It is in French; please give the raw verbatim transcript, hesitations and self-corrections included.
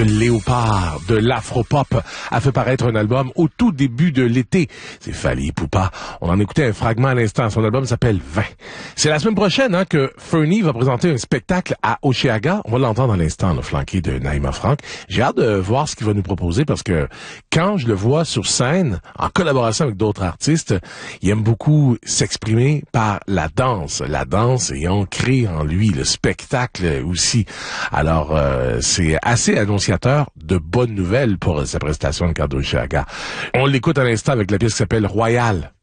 Léopard, de l'afropop, a fait paraître un album au tout début de l'été. C'est Fally Ipupa. On en écoutait un fragment à l'instant. Son album s'appelle vingt. C'est la semaine prochaine hein, que Fernie va présenter un spectacle à Oshéaga. On va l'entendre à l'instant, le flanqué de Naïma Franck. J'ai hâte de voir ce qu'il va nous proposer parce que quand je le vois sur scène, en collaboration avec d'autres artistes, il aime beaucoup s'exprimer par la danse. La danse est ancrée en lui, le spectacle aussi. Alors, euh, c'est assez annonciateur de bonnes nouvelles pour sa prestation de cadre d'Oshéaga. On l'écoute à l'instant avec la pièce qui s'appelle Royal.